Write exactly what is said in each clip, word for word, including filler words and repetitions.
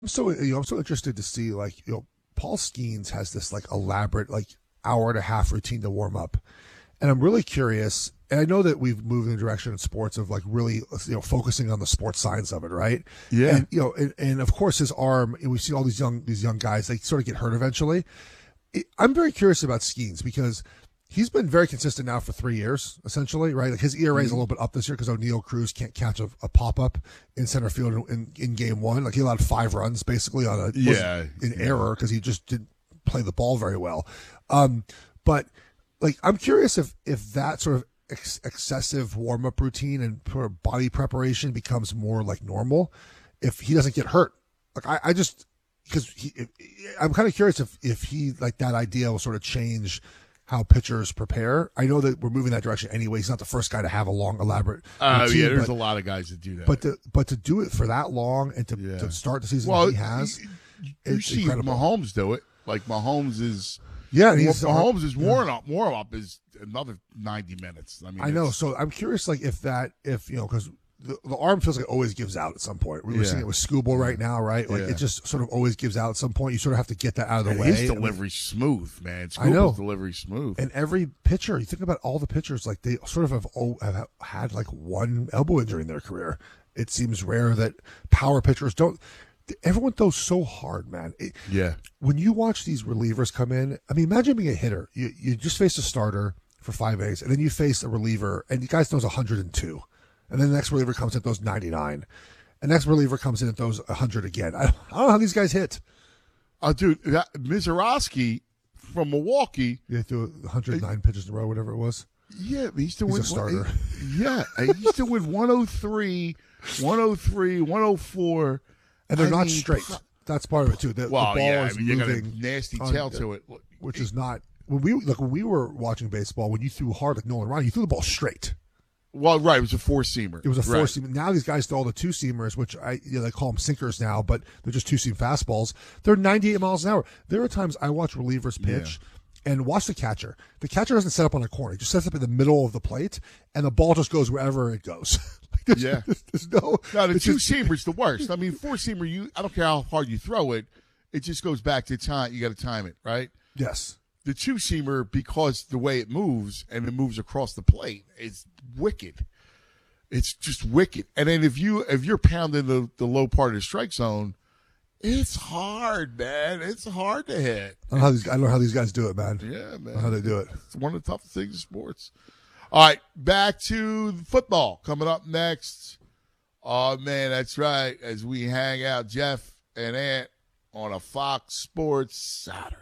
I'm so you know, I'm so interested to see like you know Paul Skeens has this like elaborate like hour and a half routine to warm up, and I'm really curious. And I know that we've moved in the direction in sports of like really you know focusing on the sports science of it, right? Yeah. And you know, and, and of course his arm. And we've seen all these young these young guys. They sort of get hurt eventually. It, I'm very curious about Skeens because he's been very consistent now for three years, essentially, right? Like his E R A is a little bit up this year because O'Neal Cruz can't catch a, a pop up in center field in, in, in game one. Like he allowed five runs basically on a yeah in yeah. error because he just didn't play the ball very well. Um, but like I'm curious if if that sort of ex- excessive warm up routine and sort of body preparation becomes more like normal if he doesn't get hurt. Like I, I just because he, I'm kind of curious if if he like that idea will sort of change how pitchers prepare. I know that we're moving that direction anyway. He's not the first guy to have a long, elaborate Oh, routine, yeah, there's but, a lot of guys that do that. But to, but to do it for that long and to, Yeah. to start the season well, he has, you, you it's see incredible. Mahomes do it. Like Mahomes is Yeah, and he's Mahomes is yeah. warm up. Warm up is another ninety minutes. I mean, I know. it's- So I'm curious, like if that, if you know, because the, the arm feels like it always gives out at some point. We were Yeah. seeing it with Scooble right now, right? Like Yeah. it just sort of always gives out at some point. You sort of have to get that out of the And way. his I mean, delivery smooth, man. I know. Scooble's delivery smooth. and every pitcher, you think about all the pitchers, like they sort of have, oh, have had like one elbow injury in their career. It seems rare that power pitchers don't. Everyone throws so hard, man. It, yeah. when you watch these relievers come in, I mean, imagine being a hitter. You you just face a starter for five innings, and then you face a reliever, and the guy throws one hundred two. And then the next reliever comes in and throws ninety-nine. And the next reliever comes in and throws one hundred again. I, I don't know how these guys hit. Oh, dude, that Mizorowski from Milwaukee. They threw one hundred nine pitches in a row, whatever it was. Yeah, he used to He's win. a starter. Yeah, he used to win one oh three, one oh three, one oh four. And they're I not mean, straight. That's part of it, too. The, Well, the ball yeah, is I mean, you got a moving. nasty on- tail to it. Which is not. When we, like, when we were watching baseball, when you threw hard like Nolan Ryan, you threw the ball straight. Well, right, it was a four-seamer. It was a Right. four seam. Now these guys throw all the two seamers, which I you know, they call them sinkers now, but they're just two seam fastballs. They're ninety-eight miles an hour. There are times I watch relievers pitch and watch the catcher. The catcher doesn't set up on a corner; he just sets up in the middle of the plate, and the ball just goes wherever it goes. Like, there's, Yeah. there's, there's no. No, the it's just- two-seamer's the worst. I mean, four-seamer, you I don't care how hard you throw it, it just goes back to time. You got to time it, right? Yes. The two-seamer, because the way it moves and it moves across the plate, is wicked. It's just wicked. And then if you if you're pounding the, the low part of the strike zone, it's hard, man. It's hard to hit. I don't know how these. I don't know how these guys do it, man. Yeah, I don't know man. how they do it. It's one of the toughest things in sports. All right, back to football. Coming up next. Oh, man, that's right. As we hang out, Jeff and Ant on a Fox Sports Saturday.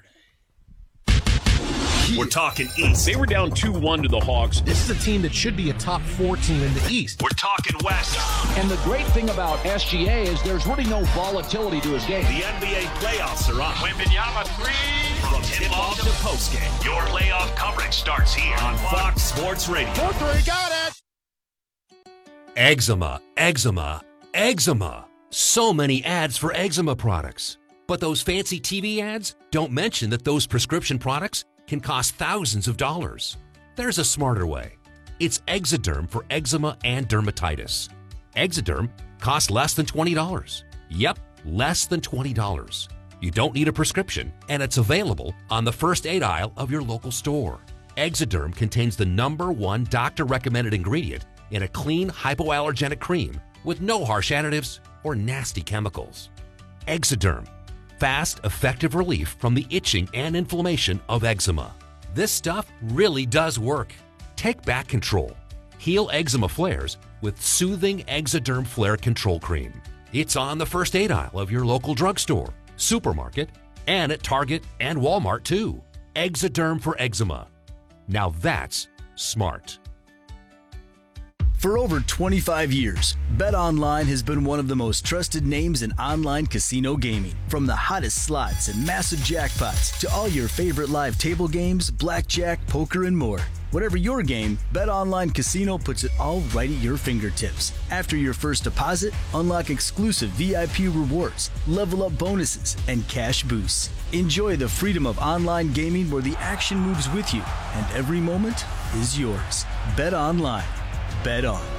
We're talking East. They were down two one to the Hawks. This is a team that should be a top four team in the East. We're talking West. And the great thing about S G A is there's really no volatility to his game. The N B A playoffs are on. Wembanyama three. From tip-off to postgame, your playoff coverage starts here on Fox Sports Radio. Three, got it. Eczema, eczema, eczema. So many ads for eczema products. But those fancy T V ads don't mention that those prescription products can cost thousands of dollars. There's a smarter way. It's Exoderm for eczema and dermatitis. Exoderm costs less than twenty dollars. Yep, less than twenty dollars. You don't need a prescription, and it's available on the first aid aisle of your local store. Exoderm contains the number one doctor-recommended ingredient in a clean, hypoallergenic cream with no harsh additives or nasty chemicals. Exoderm. Fast, effective relief from the itching and inflammation of eczema. This stuff really does work. Take back control. Heal eczema flares with soothing Exoderm Flare Control Cream. It's on the first aid aisle of your local drugstore, supermarket, and at Target and Walmart too. Exoderm for eczema. Now that's smart. For over twenty-five years, BetOnline has been one of the most trusted names in online casino gaming. From the hottest slots and massive jackpots to all your favorite live table games, blackjack, poker, and more. Whatever your game, BetOnline Casino puts it all right at your fingertips. After your first deposit, unlock exclusive V I P rewards, level up bonuses, and cash boosts. Enjoy the freedom of online gaming where the action moves with you and every moment is yours. BetOnline. Bet on.